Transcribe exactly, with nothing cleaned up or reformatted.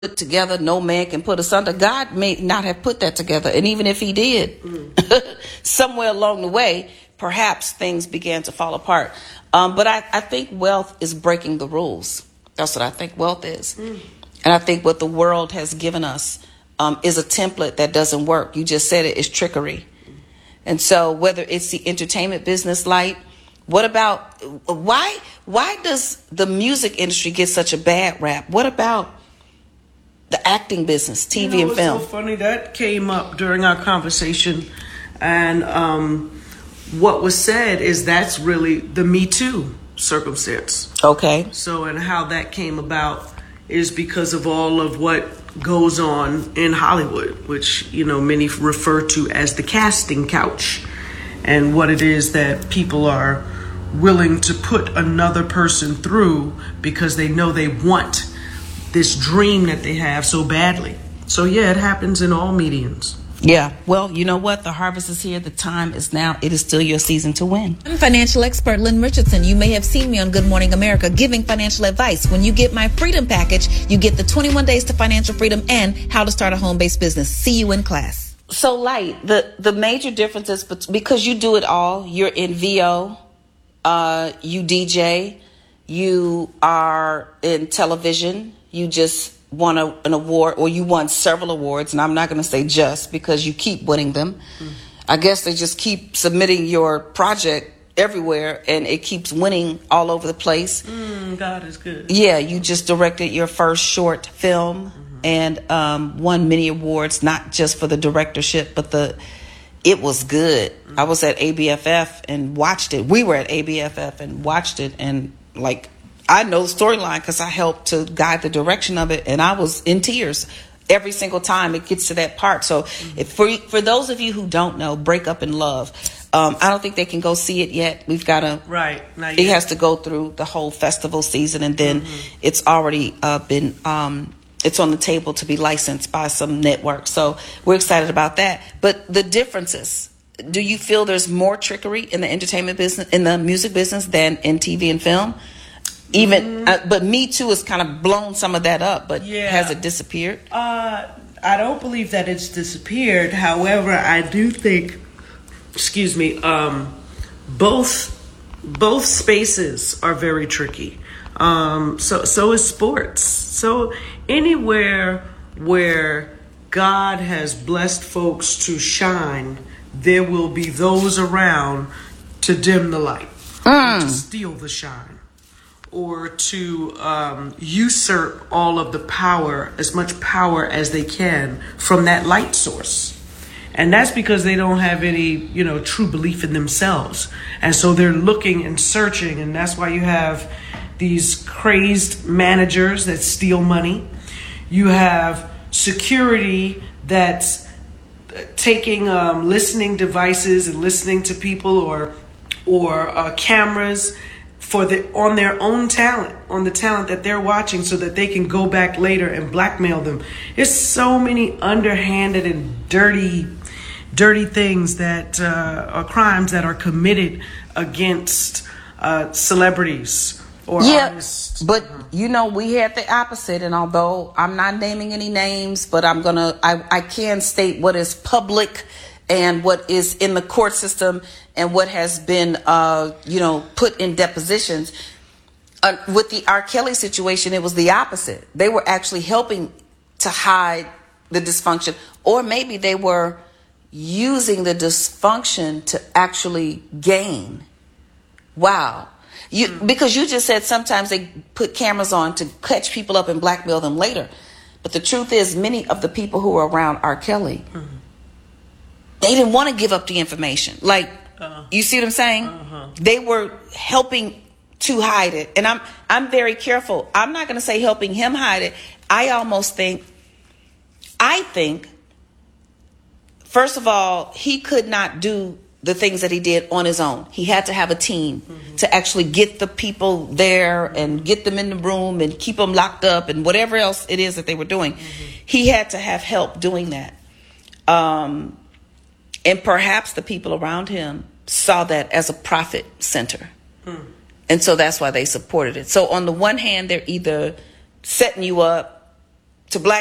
put together, no man can put asunder. God may not have put that together. And even if he did, mm. somewhere along the way, perhaps things began to fall apart. Um, but I, I think wealth is breaking the rules. That's what I think wealth is. Mm. And I think what the world has given us um, is a template that doesn't work. You just said it is trickery. Mm. And so whether it's the entertainment business, Light, what about why why does the music industry get such a bad rap? What about the acting business, T V you know, and film? It's so funny that came up during our conversation, and um, what was said is that's really the Me Too circumstance. Okay. So, and how that came about is because of all of what goes on in Hollywood, which, you know, many refer to as the casting couch, and what it is that people are willing to put another person through because they know they want this dream that they have so badly. So yeah, it happens in all mediums. Yeah. Well, you know what? The harvest is here. The time is now. It is still your season to win. I'm financial expert Lynn Richardson. You may have seen me on Good Morning America giving financial advice. When you get my freedom package, you get the twenty-one days to financial freedom and how to start a home-based business. See you in class. So, Light, the, the major difference is because you do it all. You're in V O, uh, you D J, you are in television. You just won a, an award, or you won several awards, and I'm not going to say just because you keep winning them. Mm. I guess they just keep submitting your project everywhere, and it keeps winning all over the place. Mm, God is good. Yeah, you just directed your first short film mm-hmm. and um, won many awards, not just for the directorship, but the it was good. Mm-hmm. I was at A B F F and watched it. We were at A B F F and watched it, and like, I know the storyline because I helped to guide the direction of it, and I was in tears every single time it gets to that part. So mm-hmm. if for for those of you who don't know, Break Up in Love, um, I don't think they can go see it yet. We've got to, right, not it yet. has to go through the whole festival season, and then mm-hmm. it's already uh, been, um, it's on the table to be licensed by some network. So we're excited about that. But the differences, do you feel there's more trickery in the entertainment business, in the music business, than in T V and film? Even, uh, but Me Too has kind of blown some of that up, but yeah. Has it disappeared? Uh, I don't believe that it's disappeared. However, I do think, excuse me, um, both both spaces are very tricky. Um, so so is sports. So anywhere where God has blessed folks to shine, there will be those around to dim the light, mm. to steal the shine, or to um, usurp all of the power, as much power as they can from that light source. And that's because they don't have any, you know, true belief in themselves. And so they're looking and searching. And that's why you have these crazed managers that steal money. You have security that's taking um, listening devices and listening to people, or, or uh, cameras for the on their own talent, on the talent that they're watching, so that they can go back later and blackmail them. There's so many underhanded and dirty, dirty things that uh, are crimes that are committed against uh, celebrities or yeah, artists. But you know, we had the opposite. And although I'm not naming any names, but I'm gonna, I, I can state what is public and what is in the court system and what has been, uh, you know, put in depositions. Uh, with the R. Kelly situation, it was the opposite. They were actually helping to hide the dysfunction, or maybe they were using the dysfunction to actually gain. Wow. You, mm-hmm. Because you just said sometimes they put cameras on to catch people up and blackmail them later. But the truth is, many of the people who were around R. Kelly, mm-hmm. they didn't want to give up the information. Like, uh, you see what I'm saying? Uh-huh. They were helping to hide it. And I'm I'm very careful. I'm not going to say helping him hide it. I almost think, I think, first of all, he could not do the things that he did on his own. He had to have a team mm-hmm. to actually get the people there and get them in the room and keep them locked up and whatever else it is that they were doing. Mm-hmm. He had to have help doing that. Um, and perhaps the people around him saw that as a profit center. Mm. And so that's why they supported it. So on the one hand, they're either setting you up to black